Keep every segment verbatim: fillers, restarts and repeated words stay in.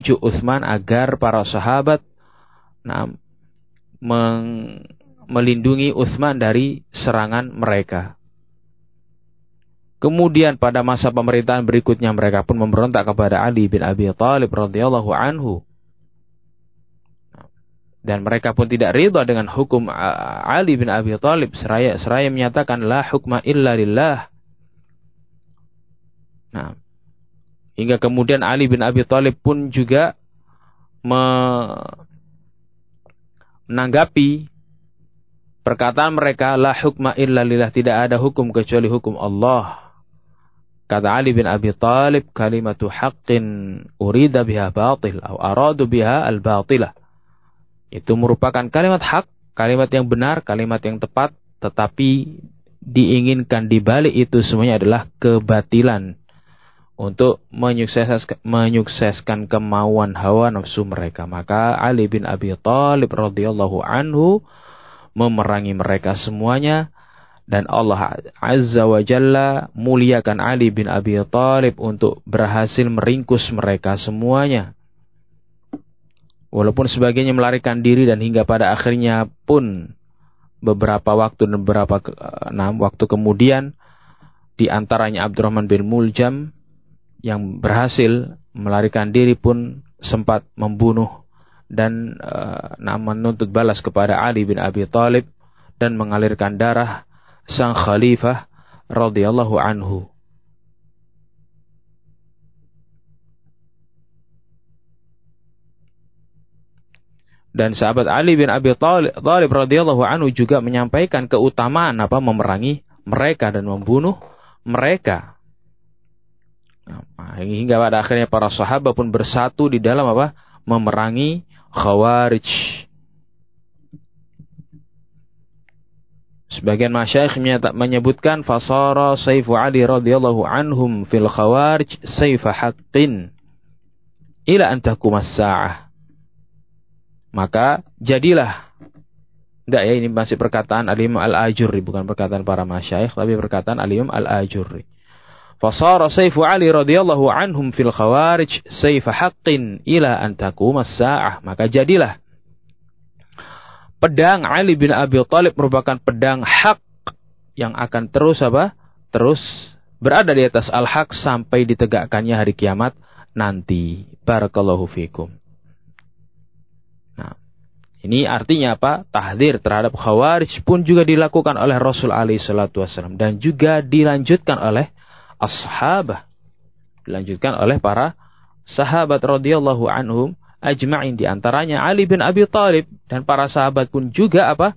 membujuk Utsman agar para sahabat nah, meng, melindungi Utsman dari serangan mereka. Kemudian pada masa pemerintahan berikutnya mereka pun memberontak kepada Ali bin Abi Thalib radhiyallahu anhu. Dan mereka pun tidak ridha dengan hukum Ali bin Abi Thalib seraya seraya menyatakan la hukma illa lillah. Nah, hingga kemudian Ali bin Abi Thalib pun juga menanggapi perkataan mereka la hukma illa lillah, tidak ada hukum kecuali hukum Allah. Kata Ali bin Abi Thalib, kalimatu haqqin urida biha batil atau aradu biha al-batilah. Itu merupakan kalimat hak, kalimat yang benar, kalimat yang tepat, tetapi diinginkan di balik itu semuanya adalah kebatilan untuk menyukseskan, menyukseskan kemauan hawa nafsu mereka. Maka Ali bin Abi Thalib radhiyallahu anhu memerangi mereka semuanya. Dan Allah Azza wa Jalla muliakan Ali bin Abi Thalib untuk berhasil meringkus mereka semuanya. Walaupun sebagiannya melarikan diri dan hingga pada akhirnya pun beberapa waktu dan beberapa nah, waktu kemudian di antaranya Abdurrahman bin Muljam yang berhasil melarikan diri pun sempat membunuh dan uh, nah, menuntut balas kepada Ali bin Abi Thalib dan mengalirkan darah sang khalifah radhiyallahu anhu. Dan sahabat Ali bin Abi Thalib radhiyallahu anhu juga menyampaikan keutamaan apa memerangi mereka dan membunuh mereka. Nah, hingga pada akhirnya para sahabat pun bersatu di dalam apa? Memerangi Khawarij. Sebagian masyayikh menyebutkan fasara sayfu Ali radhiyallahu anhum fil khawarij sayfa haqqin ila an taqumas saah. Maka jadilah, enggak ya, ini masih perkataan Al-Imam Al-Ajurri, bukan perkataan para masyayikh tapi perkataan Al-Imam Al-Ajurri. Fasara sayfu Ali radhiyallahu anhum fil khawarij sayfa haqqin ila an taqumas saah. Maka jadilah pedang Ali bin Abi Thalib merupakan pedang hak yang akan terus apa? Terus berada di atas al-haq sampai ditegakkannya hari kiamat nanti. Barakallahu fikum. Nah, ini artinya apa? Tahdzir terhadap Khawarij pun juga dilakukan oleh Rasul alaihi salatu wasallam dan juga dilanjutkan oleh ashabah. Dilanjutkan oleh para sahabat radhiyallahu anhum ajma'in, di antaranya Ali bin Abi Thalib, dan para sahabat pun juga apa?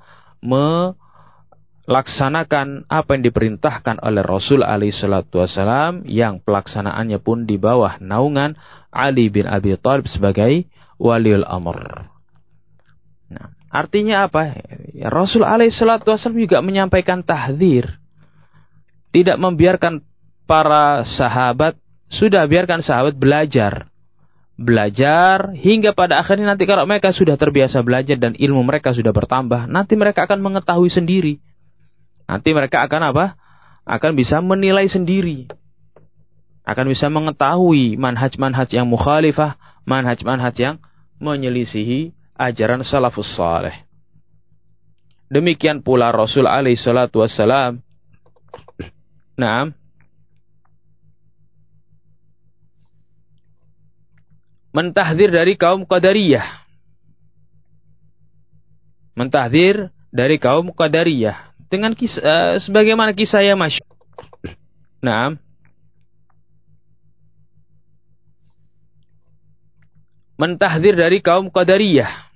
Melaksanakan apa yang diperintahkan oleh Rasul alaihi salatu wasallam, yang pelaksanaannya pun di bawah naungan Ali bin Abi Thalib sebagai waliul amr. Nah, artinya apa? Ya, Rasul alaihi salatu wasallam juga menyampaikan tahdzir. Tidak membiarkan para sahabat, sudah biarkan sahabat belajar. Belajar hingga pada akhirnya nanti kalau mereka sudah terbiasa belajar dan ilmu mereka sudah bertambah, nanti mereka akan mengetahui sendiri. Nanti mereka akan apa? Akan bisa menilai sendiri. Akan bisa mengetahui manhaj-manhaj yang mukhalifah, manhaj-manhaj yang menyelisihi ajaran salafus saleh. Demikian pula Rasul alaihi salatu wassalam. Naam. Mentahdzir dari kaum Qadariyah. Mentahdzir dari kaum Qadariyah. Dengan kisah, uh, sebagaimana kisah yang masyhur. Naam. Mentahdzir dari kaum Qadariyah.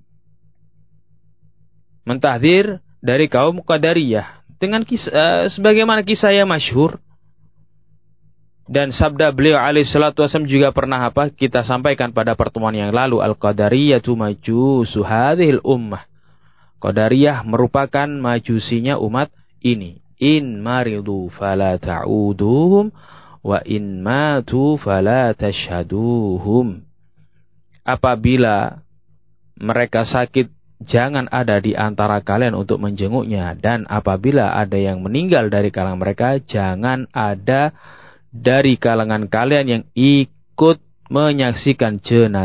Mentahdzir dari kaum Qadariyah. Dengan kisah, uh, sebagaimana kisah yang masyhur. Dan sabda beliau alaihi salatu wasallam juga pernah apa kita sampaikan pada pertemuan yang lalu, al-qadariyatu majusu hadhil ummah. Qadariyah merupakan majusinya umat ini. In maridu fala ta'uduhum wa in matu fala tashhaduhum. Apabila mereka sakit, jangan ada di antara kalian untuk menjenguknya, dan apabila ada yang meninggal dari kalangan mereka, jangan ada dari kalangan kalian yang ikut menyaksikan jenazah